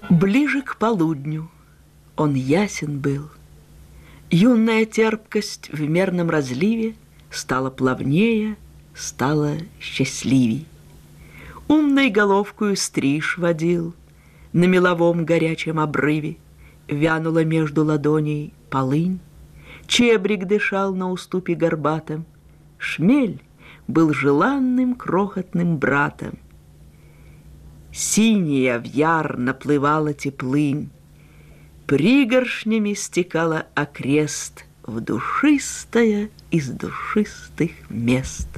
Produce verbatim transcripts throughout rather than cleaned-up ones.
Ближе к полудню он ясен был. Юная терпкость в мерном разливе стала плавнее, стала счастливей. Умной головкою стриж водил на меловом горячем обрыве, вянула между ладоней полынь, чебрик дышал на уступе горбатом, шмель был желанным крохотным братом. Синяя в яр наплывала теплынь, пригоршнями стекала окрест в душистое из душистых мест.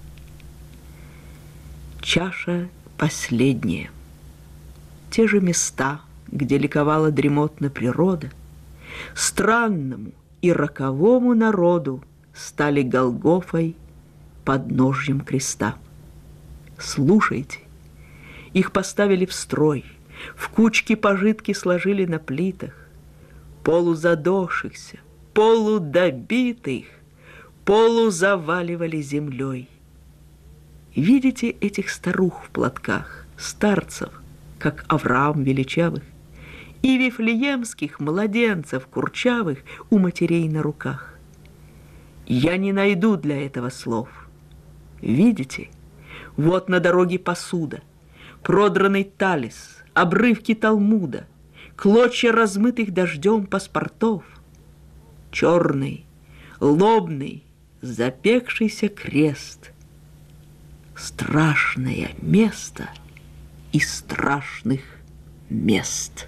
Чаша последняя. Те же места, где ликовала дремотно природа, странному и роковому народу стали Голгофой, подножьем креста. Слушайте, их поставили в строй, в кучки пожитки сложили на плитах, полузадохшихся, полудобитых, полузаваливали землей. Видите этих старух в платках, старцев, как Авраам величавых, и вифлеемских младенцев курчавых у матерей на руках? Я не найду для этого слов. Видите, вот на дороге посуда, продранный талис, обрывки Талмуда, клочья размытых дождем паспортов, черный, лобный, запекшийся крест. Страшное место из страшных мест.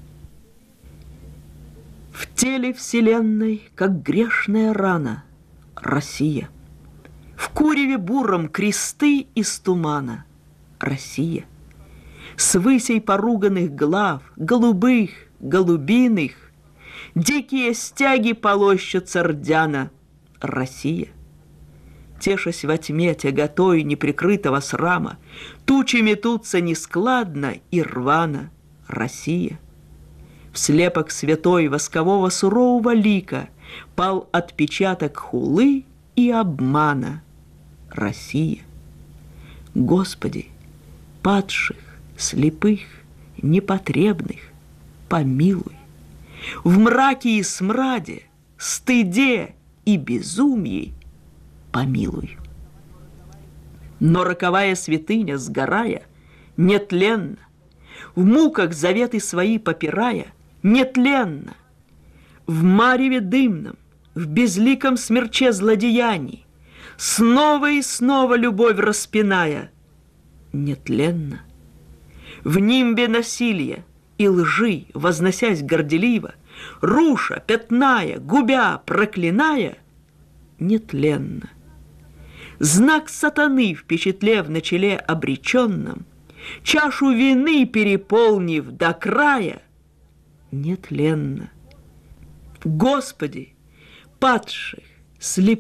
В теле вселенной, как грешная рана, Россия. В куреве буром кресты из тумана, Россия. С высей поруганных глав, голубых, голубиных, дикие стяги полощутся рдяна, Россия. Тешась во тьме тяготой неприкрытого срама, тучи метутся нескладно и рвано, Россия. В слепок святой воскового сурового лика пал отпечаток хулы и обмана, Россия. Господи, падших, слепых, непотребных помилуй. В мраке и смраде, стыде и безумии помилуй. Но роковая святыня, сгорая, нетленна, в муках заветы свои попирая, нетленна, в мареве дымном, в безликом смерче злодеяний, снова и снова любовь распиная, нетленна, в нимбе насилия и лжи, возносясь горделиво, руша, пятная, губя, проклиная, нетленна. Знак сатаны впечатлев на челе обреченном, чашу вины переполнив до края, нетленна. Господи, падших, слепых,